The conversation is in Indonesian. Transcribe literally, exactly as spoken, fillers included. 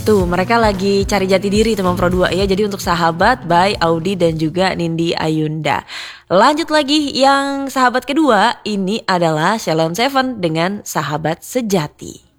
Tuh mereka lagi cari jati diri teman Pro dua ya. Jadi untuk Sahabat by Audi dan juga Nindi Ayunda. Lanjut lagi yang sahabat kedua ini adalah Shalom Seven dengan Sahabat Sejati.